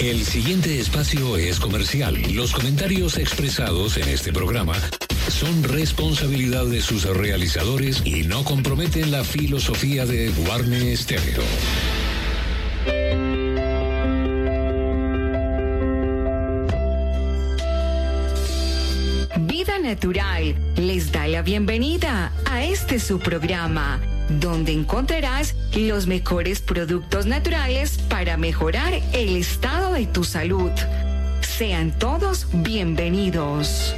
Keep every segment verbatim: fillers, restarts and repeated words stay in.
El siguiente espacio es comercial. Los comentarios expresados en este programa son responsabilidad de sus realizadores y no comprometen la filosofía de Guarne Stereo. Vida Natural les da la bienvenida a este su programa, donde encontrarás los mejores productos naturales para mejorar el estado de tu salud. Sean todos bienvenidos.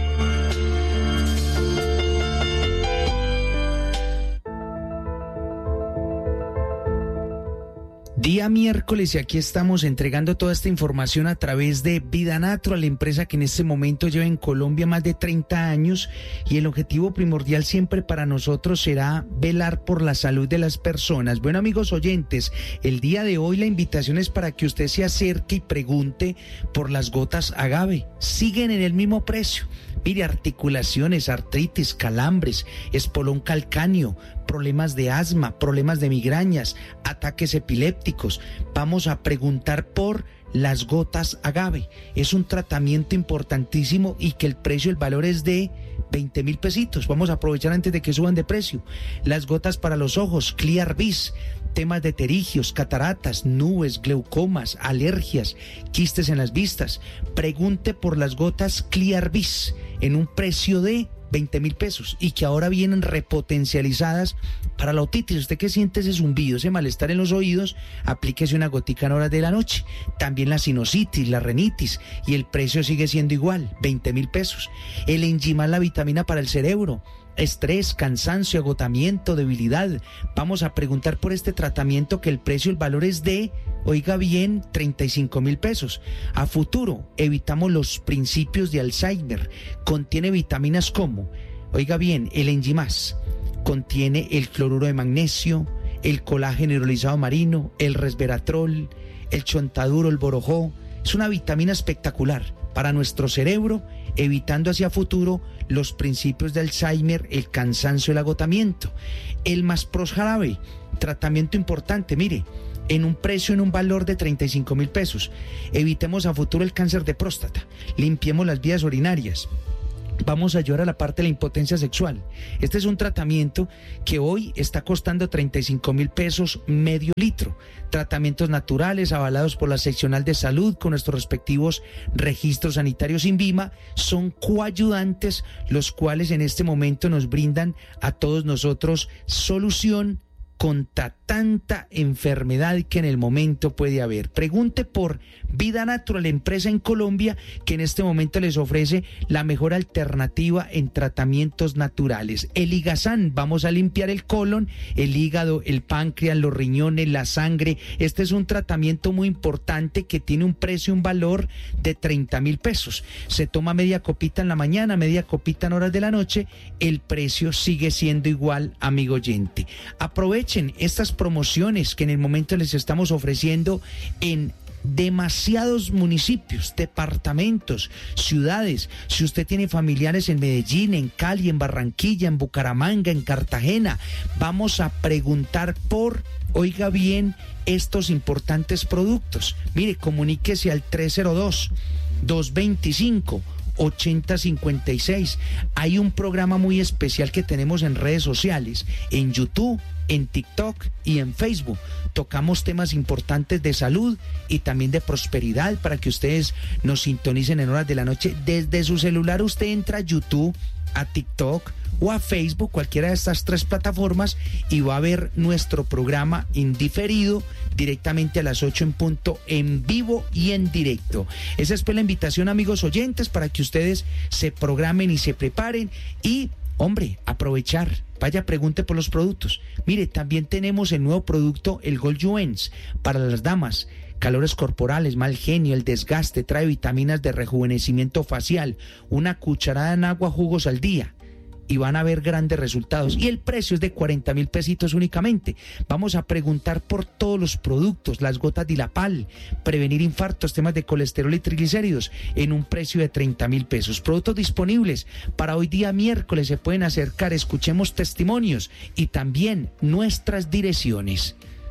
Día miércoles y aquí estamos entregando toda esta información a través de Vida Natural, la empresa que en este momento lleva en Colombia más de treinta años y el objetivo primordial siempre para nosotros será velar por la salud de las personas. Bueno, amigos oyentes, el día de hoy la invitación es para que usted se acerque y pregunte por las gotas agave. Siguen en el mismo precio. Mire, articulaciones, artritis, calambres, espolón calcáneo, problemas de asma, problemas de migrañas, ataques epilépticos. Vamos a preguntar por las gotas agave. Es un tratamiento importantísimo y que el precio, el valor es de veinte mil pesitos. Vamos a aprovechar antes de que suban de precio. Las gotas para los ojos, Clear Vis. Temas de pterigios, cataratas, nubes, glaucomas, alergias, quistes en las vistas. Pregunte por las gotas Clear Vis en un precio de veinte mil pesos y que ahora vienen repotencializadas para la otitis. Usted que siente ese zumbido, ese malestar en los oídos, aplíquese una gotica en horas de la noche. También la sinusitis, la rinitis, y el precio sigue siendo igual, veinte mil pesos. El Enjimal, la vitamina para el cerebro. Estrés, cansancio, agotamiento, debilidad. Vamos a preguntar por este tratamiento que el precio, el valor es de, oiga bien, treinta y cinco mil pesos. A futuro, evitamos los principios de Alzheimer. Contiene vitaminas como, oiga bien, el Enjimás. Contiene el cloruro de magnesio, el colágeno hidrolizado marino, el resveratrol, el chontaduro, el borojó. Es una vitamina espectacular para nuestro cerebro, evitando hacia futuro los principios de Alzheimer, el cansancio, el agotamiento. El Maspros jarabe, tratamiento importante, mire, en un precio, en un valor de treinta y cinco mil pesos. Evitemos a futuro el cáncer de próstata, limpiemos las vías urinarias. Vamos a ayudar a la parte de la impotencia sexual. Este es un tratamiento que hoy está costando treinta y cinco mil pesos medio litro. Tratamientos naturales avalados por la seccional de salud con nuestros respectivos registros sanitarios INVIMA. Son coayudantes los cuales en este momento nos brindan a todos nosotros solución contra tanta enfermedad que en el momento puede haber. Pregunte por Vida Natural, empresa en Colombia que en este momento les ofrece la mejor alternativa en tratamientos naturales. El Ligazán, vamos a limpiar el colon, el hígado, el páncreas, los riñones, la sangre. Este es un tratamiento muy importante que tiene un precio, un valor de treinta mil pesos. Se toma media copita en la mañana, media copita en horas de la noche. El precio sigue siendo igual, amigo oyente. Aprovechen estas promociones que en el momento les estamos ofreciendo en demasiados municipios, departamentos, ciudades. Si usted tiene familiares en Medellín, en Cali, en Barranquilla, en Bucaramanga, en Cartagena, vamos a preguntar por, oiga bien, estos importantes productos. Mire, comuníquese al tres cero dos, dos veinticinco, ochenta cincuenta y seis. Hay un programa muy especial que tenemos en redes sociales, en YouTube, en TikTok y en Facebook. Tocamos temas importantes de salud y también de prosperidad para que ustedes nos sintonicen en horas de la noche. Desde su celular usted entra a YouTube, a TikTok o a Facebook, cualquiera de estas tres plataformas, y va a ver nuestro programa indiferido directamente a las ocho en punto, en vivo y en directo. Esa es pues la invitación, amigos oyentes, para que ustedes se programen y se preparen y, hombre, aprovechar. Vaya, pregunte por los productos. Mire, también tenemos el nuevo producto, el Gold Juens, para las damas. Calores corporales, mal genio, el desgaste, trae vitaminas de rejuvenecimiento facial, una cucharada en agua, jugos al día. Y van a ver grandes resultados. Y el precio es de cuarenta mil pesitos únicamente. Vamos a preguntar por todos los productos, las gotas Dilapal, prevenir infartos, temas de colesterol y triglicéridos, en un precio de treinta mil pesos. Productos disponibles para hoy día miércoles, se pueden acercar, escuchemos testimonios y también nuestras direcciones.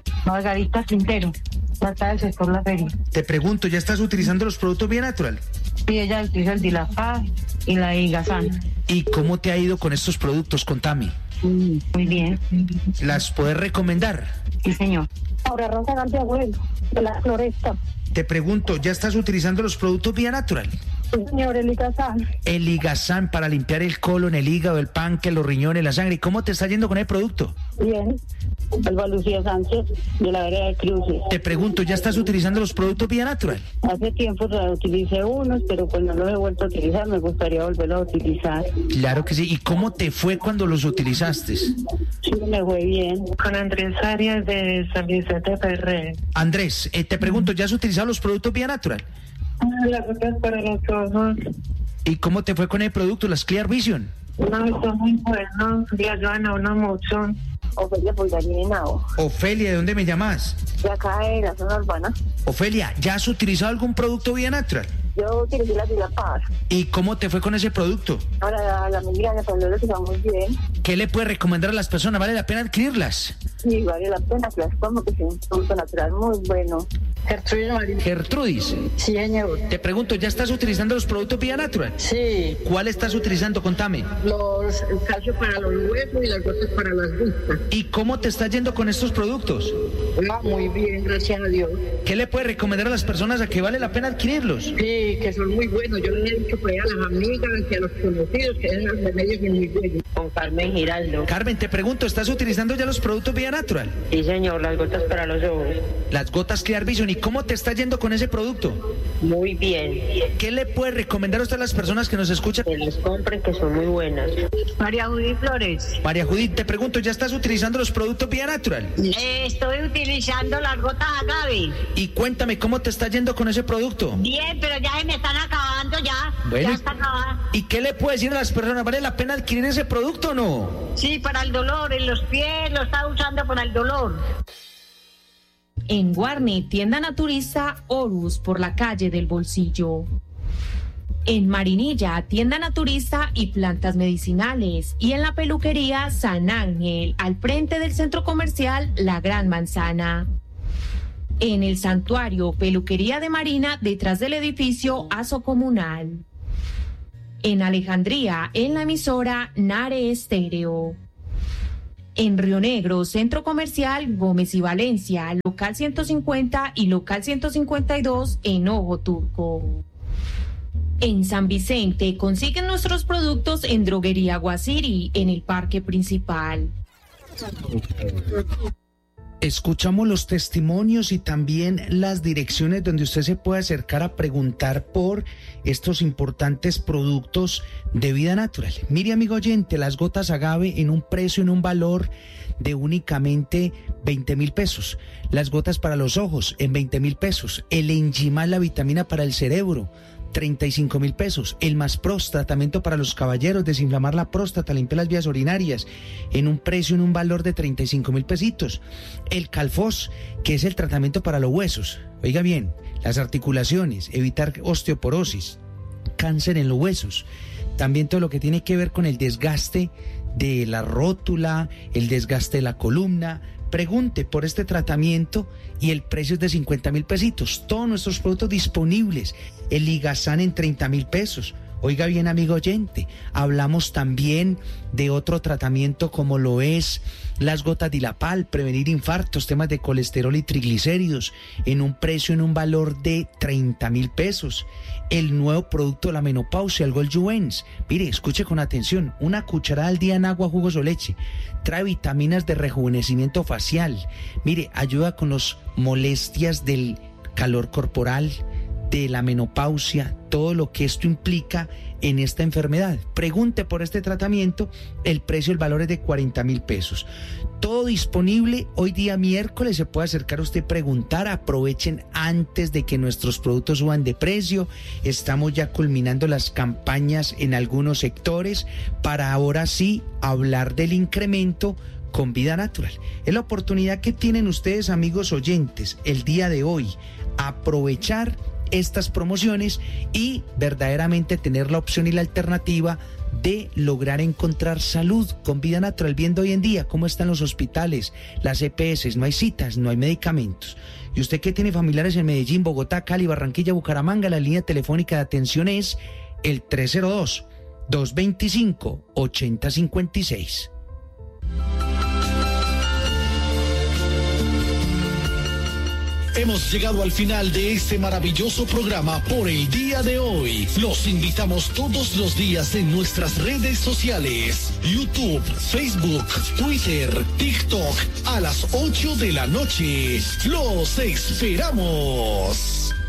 Margarita Quintero, trata del sector La Feria. Te pregunto, ¿ya estás utilizando los productos Vía Natural? Sí, ella utiliza el Dilapaz y la Igazán. ¿Y cómo te ha ido con estos productos? Contame. Mm, muy bien. ¿Las puedes recomendar? Sí, señor. Ahora Rosa Gantiagüel, de la Floresta. Te pregunto, ¿ya estás utilizando los productos Vía Natural? Sí, señor, el Igazán. El Igazán para limpiar el colon, el hígado, el páncreas, los riñones, la sangre. ¿Y cómo te está yendo con el producto? Bien. Alba Lucía Sánchez, de la vereda de Cruces. Te pregunto, ¿ya estás utilizando los productos Vía Natural? Hace tiempo utilicé unos, pero pues no los he vuelto a utilizar. Me gustaría volverlos a utilizar. Claro que sí. ¿Y cómo te fue cuando los utilizaste? Sí, me fue bien. Con Andrés Arias de San Vicente Ferrer. Andrés, eh, te pregunto, ¿ya has utilizado los productos Vía Natural? Las gotas para los ojos. ¿Y cómo te fue con el producto, las Clear Vision? No, son muy buenos. Le ayudan a uno mucho. Ofelia Pulgarín Henao. Ofelia, ¿de dónde me llamas? De acá de la zona urbana. Ofelia, ¿ya has utilizado algún producto Vía Natural? Yo utilicé la Dilapaz. ¿Y cómo te fue con ese producto? Ahora la, la migraña, pero lo que va muy bien. ¿Qué le puedes recomendar a las personas? ¿Vale la pena adquirirlas? Sí, vale la pena que las tomo, que es un producto natural muy bueno. Gertrudis Marín. Gertrudis, Sí, señor. te pregunto, ¿ya estás utilizando los productos Vía Natural? Sí, ¿Cuál estás utilizando? Contame. los, el calcio para los huesos y las gotas para las vistas. ¿Y cómo te está yendo con estos productos? Ah, muy bien, gracias a Dios. ¿Qué le puedes recomendar a las personas a que vale la pena adquirirlos? Sí, que son muy buenos. Yo les he dicho pues, a las amigas y a los conocidos que esos remedios son muy buenos. Con Carmen Giraldo. Carmen, te pregunto, ¿estás utilizando ya los productos Vía Natural? Sí, señor, las gotas para los ojos. Las gotas Clear Vision, ¿y cómo te está yendo con ese producto? Muy bien. ¿Qué le puede recomendar a usted a las personas que nos escuchan? Que las compren, que son muy buenas. María Judith Flores. María Judith, te pregunto, ¿ya estás utilizando los productos Vía Natural? Eh, estoy utilizando las gotas Agave. Y cuéntame, ¿cómo te está yendo con ese producto? Bien, pero ya se me están acabando ya. Bueno. Ya está acabada. ¿Y qué le puede decir a las personas? ¿Vale la pena adquirir ese producto o no? Sí, para el dolor, en los pies lo está usando para el dolor. En Guarne, tienda naturista Horus por la calle del Bolsillo. En Marinilla, tienda naturista y plantas medicinales. Y en la peluquería San Ángel, al frente del centro comercial La Gran Manzana. En el santuario Peluquería de Marina, detrás del edificio Aso Comunal. En Alejandría, en la emisora Nare Estéreo. En Río Negro, Centro Comercial Gómez y Valencia, local ciento cincuenta y local ciento cincuenta y dos en Ojo Turco. En San Vicente, consiguen nuestros productos en Droguería Guasiri, en el Parque Principal. Escuchamos los testimonios y también las direcciones donde usted se puede acercar a preguntar por estos importantes productos de Vida Natural. Mire, amigo oyente, las gotas Agave en un precio, en un valor de únicamente veinte mil pesos. Las gotas para los ojos en veinte mil pesos. El Enjimal, la vitamina para el cerebro, treinta y cinco mil pesos. El Maspros, tratamiento para los caballeros, desinflamar la próstata, limpiar las vías urinarias, en un precio, en un valor de treinta y cinco mil pesitos. El Calfos, que es el tratamiento para los huesos. Oiga bien, las articulaciones, evitar osteoporosis, cáncer en los huesos. También todo lo que tiene que ver con el desgaste de la rótula, el desgaste de la columna. Pregunte por este tratamiento y el precio es de cincuenta mil pesitos. Todos nuestros productos disponibles. El Ligazán en treinta mil pesos. Oiga bien, amigo oyente, hablamos también de otro tratamiento como lo es las gotas Dilapal, prevenir infartos, temas de colesterol y triglicéridos, en un precio, en un valor de treinta mil pesos. El nuevo producto de la menopausia, el Goljuvens. Mire, escuche con atención, una cucharada al día en agua, jugos o leche. Trae vitaminas de rejuvenecimiento facial. Mire, ayuda con las molestias del calor corporal, de la menopausia, todo lo que esto implica en esta enfermedad. Pregunte por este tratamiento, el precio, el valor es de cuarenta mil pesos. Todo disponible hoy día miércoles, se puede acercar a usted, preguntar, aprovechen antes de que nuestros productos suban de precio. Estamos ya culminando las campañas en algunos sectores para ahora sí hablar del incremento con Vida Natural. Es la oportunidad que tienen ustedes, amigos oyentes, el día de hoy, aprovechar estas promociones y verdaderamente tener la opción y la alternativa de lograr encontrar salud con Vida Natural, viendo hoy en día cómo están los hospitales, las E P S, no hay citas, no hay medicamentos. Y usted que tiene familiares en Medellín, Bogotá, Cali, Barranquilla, Bucaramanga, la línea telefónica de atención es el tres cero dos, dos dos cinco, ocho cero cinco seis. Hemos llegado al final de este maravilloso programa por el día de hoy. Los invitamos todos los días en nuestras redes sociales: YouTube, Facebook, Twitter, TikTok, a las ocho de la noche. ¡Los esperamos!